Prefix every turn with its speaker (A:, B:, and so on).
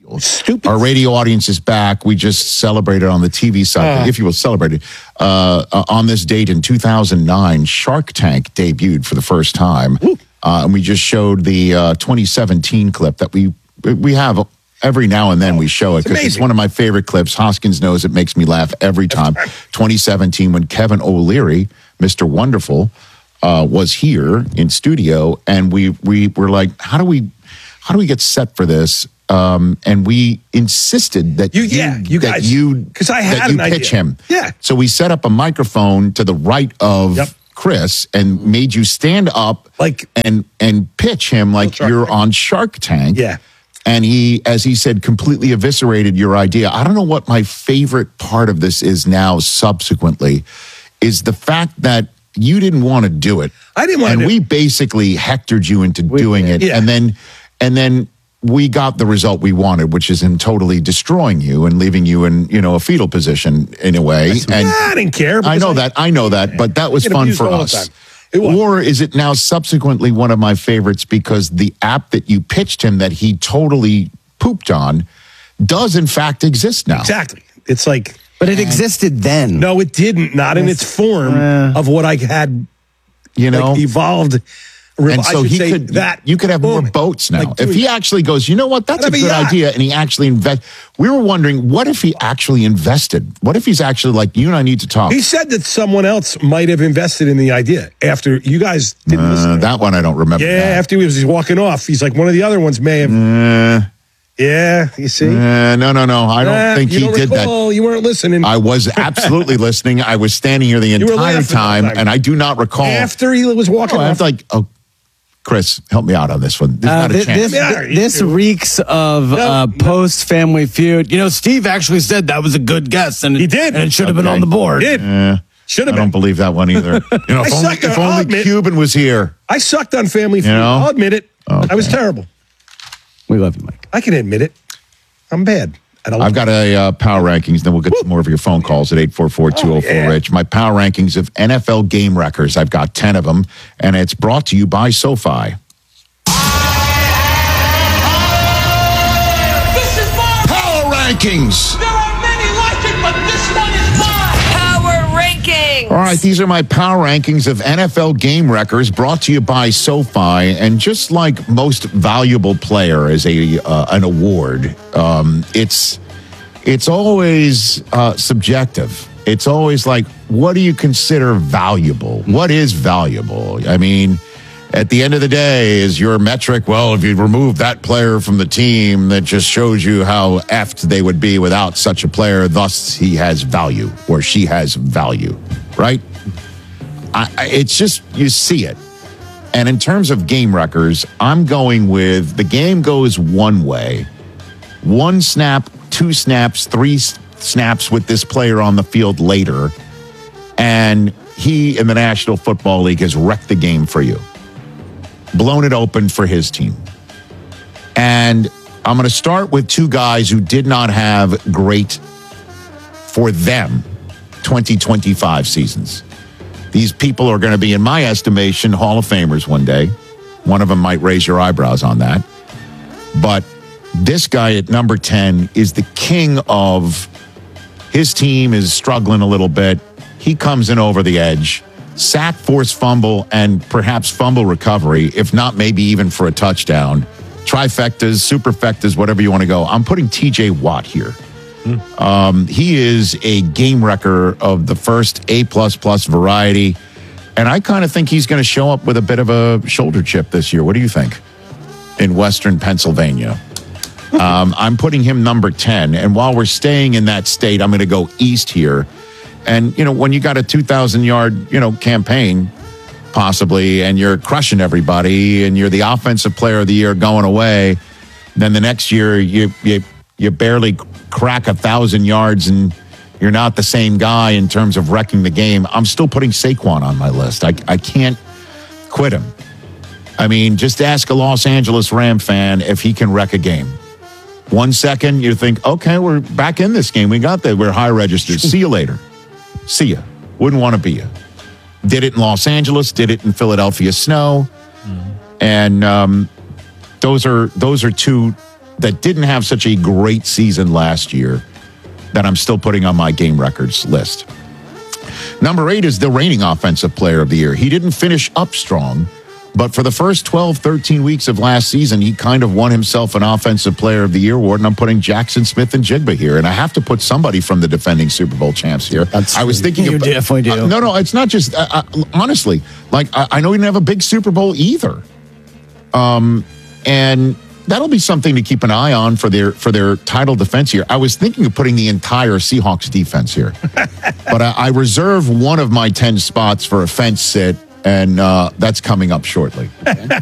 A: Stupid.
B: Our radio audience is back. We just celebrated on the TV side, if you will, celebrated. On this date in 2009, Shark Tank debuted for the first time. And we just showed the 2017 clip that we have every now and then. We show it because it's one of my favorite clips. Hoskins knows it makes me laugh every time. 2017, when Kevin O'Leary, Mr. Wonderful, was here in studio, and we were like, how do we get set for this? And we insisted that you pitch him.
A: Yeah.
B: So we set up a microphone to the right of Chris and made you stand up and pitch him like you're on Shark Tank.
A: Yeah.
B: And he, as he said, completely eviscerated your idea. I don't know what my favorite part of this is now subsequently, is the fact that you didn't want to do it.
A: I didn't want to.
B: And we basically hectored you into doing it.
A: Yeah.
B: And then we got the result we wanted, which is in totally destroying you and leaving you in, a fetal position in a way. And
A: I didn't care.
B: I know that, but that was fun for us. Or is it now subsequently one of my favorites because the app that you pitched him that he totally pooped on does in fact exist now?
A: Exactly. It's like...
C: But it existed then.
A: No, it didn't. Not in its form of what I had, evolved.
B: And so you could have more boats now. If he actually goes, you know what, that's a good idea, and he actually we were wondering, what if he actually invested? What if he's actually like, you and I need to talk?
A: He said that someone else might have invested in the idea after you guys didn't listen.
B: That one I don't remember.
A: Yeah, after he was walking off, he's like, one of the other ones may have. Yeah, you see?
B: No. I don't think he did that.
A: You weren't listening.
B: I was absolutely listening. I was standing here the entire time, and I do not recall.
A: After he was walking off.
B: I was like, Chris, help me out on this one. There's not a chance.
C: This reeks of post-Family Feud. Steve actually said that was a good guess, and
A: he did,
C: and it should have been on the board.
A: He did. Should have been.
B: I don't believe that one either. If only Cuban was here.
A: I sucked on Family Feud. I'll admit it.
B: Okay.
A: I was terrible.
C: We love you, Mike.
A: I can admit it. I'm bad.
B: I've got a power rankings, then we'll get some more of your phone calls at 844-204-RICH. My power rankings of NFL game wreckers. I've got 10 of them, and it's brought to you by SoFi.
D: This is mine!
B: Power rankings!
D: There are many like it, but this one is mine! Power rankings!
B: All right, these are my power rankings of NFL game wreckers brought to you by SoFi. And just like most valuable player as an award, it's always subjective. It's always like, what do you consider valuable? What is valuable? I mean, at the end of the day, is your metric, well, if you remove that player from the team, that just shows you how effed they would be without such a player, thus he has value or she has value, right? It's just, you see it. And in terms of game wreckers, I'm going with the game goes one way. One snap, two snaps, three snaps with this player on the field later, and he in the National Football League has wrecked the game for you. Blown it open for his team. And I'm going to start with two guys who did not have great, for them, 2025 seasons. These people are going to be, in my estimation, Hall of Famers one day. One of them might raise your eyebrows on that. But this guy at number 10 is the king of, his team is struggling a little bit. He comes in over the edge. Sack, force fumble, and perhaps fumble recovery, if not maybe even for a touchdown. Trifectas, superfectas, whatever you want to go. I'm putting TJ Watt here. He is a game wrecker of the first A++ variety, and I kind of think he's going to show up with a bit of a shoulder chip this year. What do you think? In Western Pennsylvania. I'm putting him number 10, and while we're staying in that state, I'm going to go east here. And, when you got a 2,000-yard, campaign, possibly, and you're crushing everybody, and you're the offensive player of the year going away, then the next year you barely crack 1,000 yards, and you're not the same guy in terms of wrecking the game. I'm still putting Saquon on my list. I can't quit him. I mean, just ask a Los Angeles Ram fan if he can wreck a game. 1 second, you think, okay, we're back in this game. We got that. We're high registered. See you later. See ya. Wouldn't want to be ya. Did it in Los Angeles. Did it in Philadelphia snow. And those are two that didn't have such a great season last year that I'm still putting on my game records list. Number 8 is the reigning offensive player of the year. He didn't finish up strong, but for the first 12, 13 weeks of last season, he kind of won himself an offensive player of the year award, and I'm putting Jackson Smith and Jigba here. And I have to put somebody from the defending Super Bowl champs here. I was thinking
C: you definitely do.
B: No, it's not just, honestly, like, I know he didn't have a big Super Bowl either. And that'll be something to keep an eye on for their title defense here. I was thinking of putting the entire Seahawks defense here, but I reserve one of my 10 spots for a fence sit, and that's coming up shortly.